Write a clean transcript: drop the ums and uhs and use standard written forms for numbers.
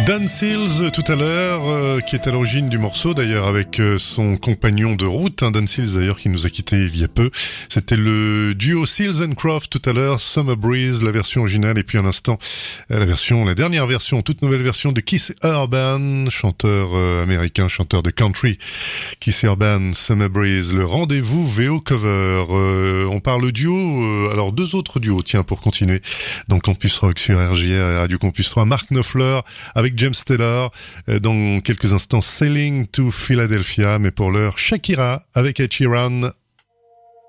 Dan Seals tout à l'heure, qui est à l'origine du morceau d'ailleurs avec son compagnon de route, Dan Seals d'ailleurs qui nous a quittés il y a peu. C'était le duo Seals and Croft tout à l'heure, Summer Breeze, la version originale, et puis un instant la dernière version, toute nouvelle version de Keith Urban, chanteur américain, chanteur de country. Keith Urban, Summer Breeze, le rendez-vous VO cover. On parle duo, alors deux autres duos, tiens, pour continuer. Donc Campus Rock sur RJR et Radio Campus 3, Mark Knopfler avec James Taylor, dans quelques instants Sailing to Philadelphia, mais pour l'heure Shakira avec Ed Sheeran.